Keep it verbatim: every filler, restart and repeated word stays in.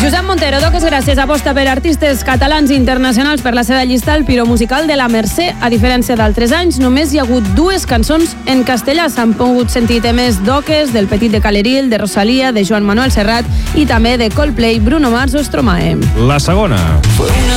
Josep Montero, Doques Gràcies aposta per artistes catalans i internacionals per la seva llista al Piro Musical de la Mercè. A diferència d'altres anys, només hi ha hagut dues cançons en castellà. S'han pogut sentir temes d'Oques, del Petit de Caleril, de Rosalía, de Joan Manuel Serrat i també de Coldplay, Bruno Mars o Stromae. La segona.